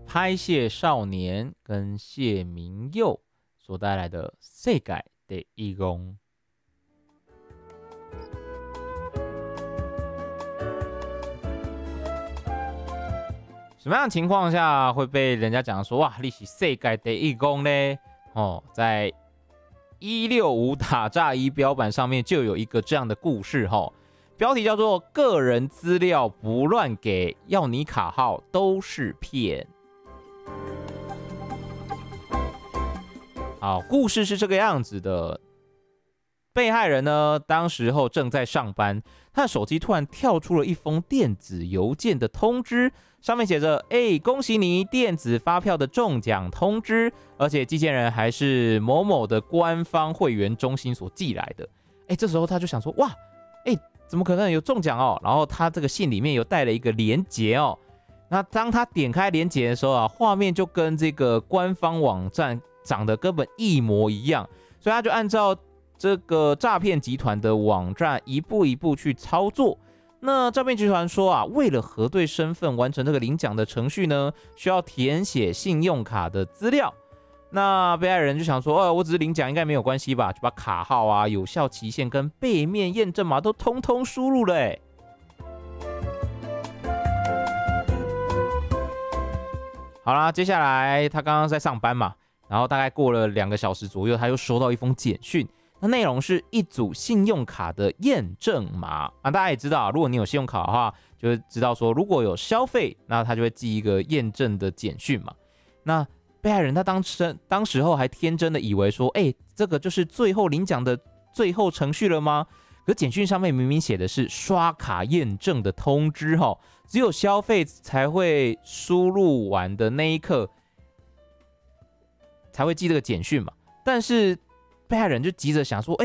拍谢少年跟谢明佑所带来的世界第一公。什么样的情况下会被人家讲说哇，你是世界第一公呢？在165打诈仪表板上面就有一个这样的故事标题叫做“个人资料不乱给，要你卡号都是骗”。好，故事是这个样子的。被害人呢，当时候正在上班，他的手机突然跳出了一封电子邮件的通知，上面写着：“恭喜你，电子发票的中奖通知，而且寄件人还是某某的官方会员中心所寄来的。”这时候他就想说：“哇，怎么可能有中奖哦？”然后他这个信里面有带了一个连结哦。那当他点开连结的时候啊，画面就跟这个官方网站长得根本一模一样，所以他就按照这个诈骗集团的网站一步一步去操作。那诈骗集团说啊，为了核对身份，完成这个领奖的程序呢，需要填写信用卡的资料。那被害人就想说，我只是领奖，应该没有关系吧？就把卡号啊、有效期限跟背面验证码都通通输入了。好啦，接下来他刚刚在上班嘛，然后大概过了2个小时左右，他又收到一封简讯。那内容是一组信用卡的验证码大家也知道，如果你有信用卡的话，就会知道说，如果有消费，那他就会寄一个验证的简讯嘛。那被害人他当时候还天真的以为说，这个就是最后领奖的最后程序了吗？可简讯上面明明写的是刷卡验证的通知只有消费才会输入完的那一刻才会寄这个简讯嘛。但是被害人就急着想说，